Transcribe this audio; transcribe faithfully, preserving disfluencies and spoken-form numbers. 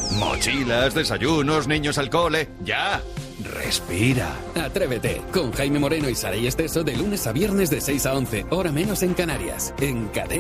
Mochilas, desayunos, niños al cole. ¡Ya! Respira. Atrévete con Jaime Moreno y Saray Esteso de lunes a viernes de seis a once, hora menos en Canarias. En Cadena.